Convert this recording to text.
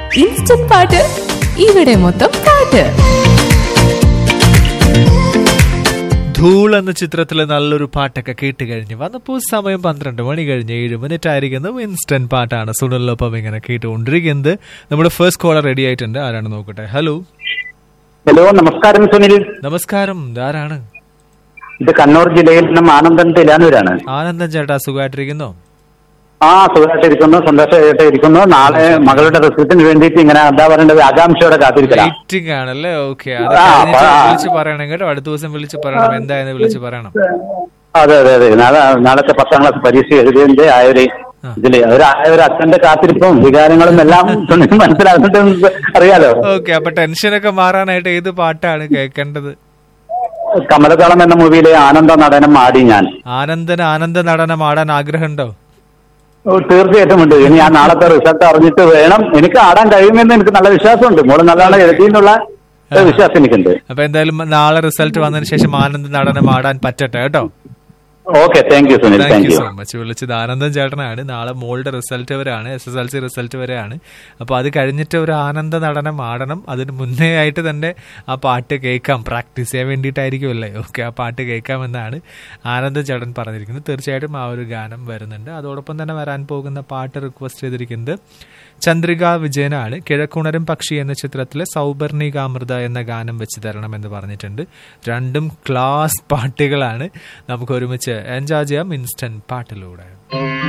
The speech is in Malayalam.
ഇൻസ്റ്റന്റ് പാട്ട് ഇവിടെ മൊത്തം പാട്ട്. ധൂൾ എന്ന ചിത്രത്തിലെ നല്ലൊരു പാട്ടൊക്കെ കേട്ട് കഴിഞ്ഞ് വന്നപ്പോൾ സമയം 12 മണി കഴിഞ്ഞ് 7 മിനിറ്റ് ആയിരിക്കുന്നു. ഇൻസ്റ്റന്റ് പാട്ടാണ് സുനിലിനൊപ്പം ഇങ്ങനെ കേട്ടുകൊണ്ടിരിക്കുന്നത്. നമ്മുടെ ഫസ്റ്റ് കോളർ റെഡി ആയിട്ടുണ്ട്. ആരാണ് നോക്കട്ടെ. ഹലോ ഹലോ, നമസ്കാരം സുനിൽ. നമസ്കാരം. ആരാണ്? ഇത് കണ്ണൂർ ജില്ലയിൽ നിന്നും ആനന്ദൻ തിലാനൂരാണ്. ആനന്ദൻ ചേട്ടാ, സുഖമായിട്ടിരിക്കുന്നോ? സുഖമായിട്ടിരിക്കുന്നു, സന്തോഷമായിട്ടിരിക്കുന്നു. നാളെ മകളുടെ റിസൾട്ടിന് വേണ്ടിയിട്ട് ഇങ്ങനെ എന്താ പറയേണ്ടത്, ആകാംക്ഷയോടെ കാത്തിരിക്കണം. വെയിറ്റിംഗ് ആണല്ലേ? ഓക്കെ, വിളിച്ച് പറയണം കേട്ടോ. അടുത്ത ദിവസം വിളിച്ച് പറയണം, എന്തായെന്ന് വിളിച്ച് പറയണം. അതെ അതെ അതെ, നാളത്തെ 10ാം ക്ലാസ് പരീക്ഷ എഴുതിയതിന്റെ ഇതില് ഒരു അച്ഛന്റെ കാത്തിരിപ്പും വികാരങ്ങളും എല്ലാം മനസ്സിലാകുന്നുണ്ട്, അറിയാലോ. ഓക്കെ, അപ്പൊ ടെൻഷനൊക്കെ മാറാനായിട്ട് ഏത് പാട്ടാണ് കേൾക്കേണ്ടത്? കമലതളം എന്ന മൂവിയിലെ ആനന്ദ നടനം ആടി ഞാൻ. ആനന്ദ നടനം ആടാൻ ആഗ്രഹമുണ്ടോ? തീർച്ചയായിട്ടും ഉണ്ട്. ഇനി ഞാൻ നാളത്തെ റിസൾട്ട് അറിഞ്ഞിട്ട് വേണം. എനിക്ക് ആടാൻ കഴിയുമെന്ന് എനിക്ക് നല്ല വിശ്വാസമുണ്ട്. മോള് നല്ലതാണ് എഴുതിയെന്നുള്ള വിശ്വാസം എനിക്കുണ്ട്. അപ്പൊ എന്തായാലും നാളെ റിസൾട്ട് വന്നതിന് ശേഷം ആനന്ദ നടനം ആടാൻ പറ്റട്ടെ കേട്ടോ. Okay, thank you Sunil. Thank you so much. വിളിച്ചത് ആനന്ദൻ ചേട്ടനാണ്. നാളെ മോളുടെ റിസൾട്ട് വരെയാണ്, SSLC റിസൾട്ട് വരെയാണ്. അപ്പോൾ അത് കഴിഞ്ഞിട്ട് ഒരു ആനന്ദ നടനം ആടണം. അതിന് മുന്നേ ആയിട്ട് തന്നെ ആ പാട്ട് കേൾക്കാം, പ്രാക്ടീസ് ചെയ്യാൻ വേണ്ടിയിട്ടായിരിക്കുമല്ലേ. ഓക്കെ, ആ പാട്ട് കേൾക്കാമെന്നാണ് ആനന്ദൻ ചേട്ടൻ പറഞ്ഞിരിക്കുന്നത്. തീർച്ചയായിട്ടും ആ ഒരു ഗാനം വരുന്നുണ്ട്. അതോടൊപ്പം തന്നെ വരാൻ പോകുന്ന പാട്ട് റിക്വസ്റ്റ് ചെയ്തിരിക്കുന്നത് ചന്ദ്രിക വിജയനാണ്. കിഴക്കുണരും പക്ഷി എന്ന ചിത്രത്തിലെ സൗപർണികാമൃത എന്ന ഗാനം വെച്ച് തരണമെന്ന് പറഞ്ഞിട്ടുണ്ട്. രണ്ടും ക്ലാസ് പാട്ടുകളാണ്. നമുക്ക് ഒരുമിച്ച് എൻജോയ് ചെയ്യാം ഇൻസ്റ്റന്റ് പാട്ടിലൂടെ.